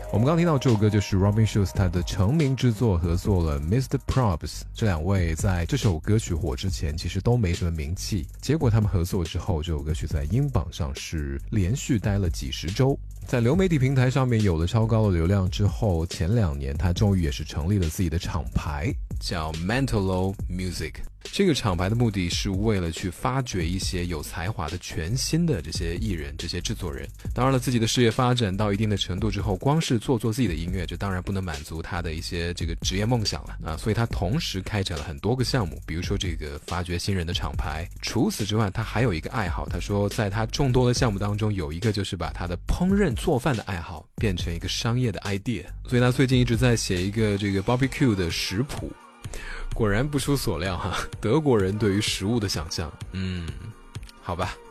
我们刚听到这首歌就是 Robin Schulz 他的成名之作，合作了 Mr. Probs。 这两位在这首歌曲火之前其实都没什么名气，结果他们合作之后，这首歌曲在音榜上是连续待了几十周。在流媒体平台上面有了超高的流量之后，前2年他终于也是成立了自己的厂牌，叫 Mentalo Music。 这个厂牌的目的是为了去发掘一些有才华的全新的这些艺人，这些制作人。当然了，自己的事业发展到一定的程度之后，光是做自己的音乐，这当然不能满足他的一些这个职业梦想了啊，所以他同时开展了很多个项目，比如说这个发掘新人的厂牌。除此之外，他还有一个爱好，他说在他众多的项目当中，有一个就是把他的烹饪做饭的爱好变成一个商业的 idea， 所以他最近一直在写一个这个 barbecue 的食谱。果然不出所料哈，德国人对于食物的想象，好吧。